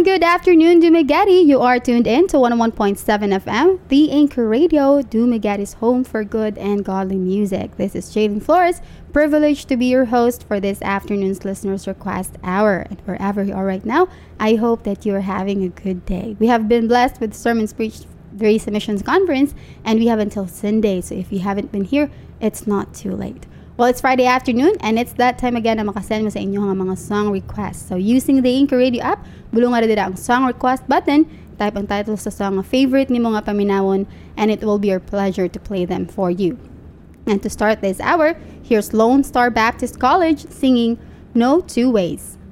good afternoon, Dumaguete. You are tuned in to 101.7 FM, the Anchor Radio, Dumaguete's home for good and godly music. This is Jalen Flores, privileged to be your host for this afternoon's Listeners Request Hour. And wherever you are right now, I hope that you are having a good day. We have been blessed with sermons preached during the Missions Conference, and we have until Sunday. So if you haven't been here, it's not too late. Well, it's Friday afternoon, and it's that time again na makasend mo sa inyong mga song requests. So, using the Anchor Radio app, bulong nga dira ang song request button, type ang title sa song na favorite ni mga paminawon, and it will be our pleasure to play them for you. And to start this hour, here's Lone Star Baptist College singing No Two Ways.